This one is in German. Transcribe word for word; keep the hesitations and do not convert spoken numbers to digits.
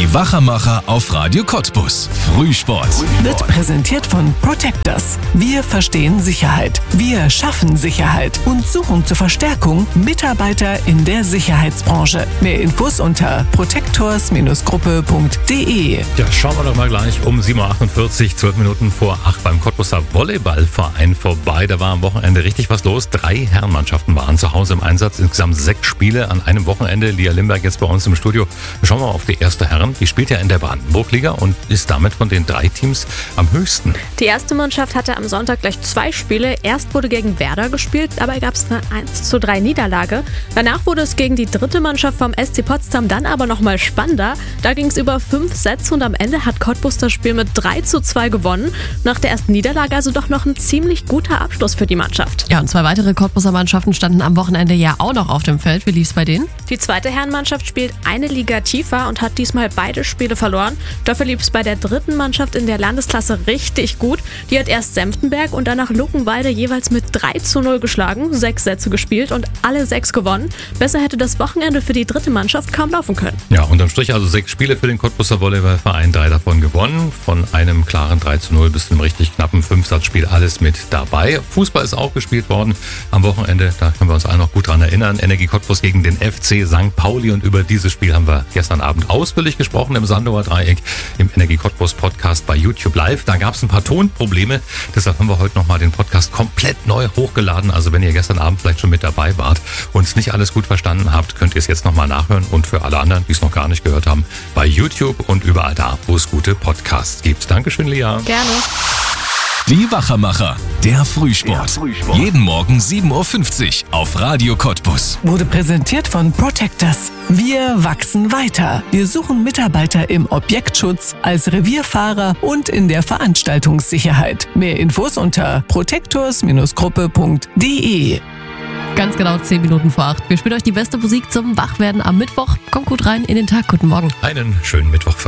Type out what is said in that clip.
Die Wachermacher auf Radio Cottbus. Frühsport. Wird präsentiert von Protectors. Wir verstehen Sicherheit. Wir schaffen Sicherheit und suchen zur Verstärkung Mitarbeiter in der Sicherheitsbranche. Mehr Infos unter protectors Gruppe punkt de. Ja, schauen wir doch mal gleich um sieben Uhr achtundvierzig, zwölf Minuten vor acht beim Cottbuser Volleyballverein vorbei. Da war am Wochenende richtig was los. Drei Herrenmannschaften waren zu Hause im Einsatz. Insgesamt sechs Spiele an einem Wochenende. Lia Limberg jetzt bei uns im Studio. Schauen wir mal auf die erste Herren. Die spielt ja in der Brandenburg-Liga und ist damit von den drei Teams am höchsten. Die erste Mannschaft hatte am Sonntag gleich zwei Spiele. Erst wurde gegen Werder gespielt, dabei gab es eine eins zu drei Niederlage. Danach wurde es gegen die dritte Mannschaft vom S C Potsdam dann aber nochmal spannender. Da ging es über fünf Sätze und am Ende hat Cottbus das Spiel mit drei zu zwei gewonnen. Nach der ersten Niederlage also doch noch ein ziemlich guter Abschluss für die Mannschaft. Ja, und zwei weitere Cottbuser Mannschaften standen am Wochenende ja auch noch auf dem Feld. Wie lief's bei denen? Die zweite Herrenmannschaft spielt eine Liga tiefer und hat diesmal beide Spiele verloren. Dafür lief es bei der dritten Mannschaft in der Landesklasse richtig gut. Die hat erst Senftenberg und danach Luckenwalde jeweils mit drei zu null geschlagen, sechs Sätze gespielt und alle sechs gewonnen. Besser hätte das Wochenende für die dritte Mannschaft kaum laufen können. Ja, unterm Strich also sechs Spiele für den Cottbuser Volleyballverein, drei davon gewonnen. Von einem klaren drei zu null bis zum richtig knappen Fünfsatzspiel alles mit dabei. Fußball ist auch gespielt worden am Wochenende. Da können wir uns alle noch gut dran erinnern. Energie Cottbus gegen den F C Sankt Pauli. Und über dieses Spiel haben wir gestern Abend ausführlich gesprochen im Sandower Dreieck, im Energie Cottbus Podcast bei YouTube Live. Da gab es ein paar Tonprobleme. Deshalb haben wir heute nochmal den Podcast komplett neu hochgeladen. Also wenn ihr gestern Abend vielleicht schon mit dabei wart und es nicht alles gut verstanden habt, könnt ihr es jetzt nochmal nachhören. Und für alle anderen, die es noch gar nicht gehört haben, bei YouTube und überall da, wo es gute Podcasts gibt. Dankeschön, Lea. Gerne. Die Wachermacher, der Frühsport. Der Frühsport. Jeden Morgen sieben Uhr fünfzig auf Radio Cottbus. Wurde präsentiert von Protectors. Wir wachsen weiter. Wir suchen Mitarbeiter im Objektschutz, als Revierfahrer und in der Veranstaltungssicherheit. Mehr Infos unter protectors Gruppe punkt de. Ganz genau zehn Minuten vor acht. Wir spielen euch die beste Musik zum Wachwerden am Mittwoch. Kommt gut rein in den Tag. Guten Morgen. Einen schönen Mittwoch für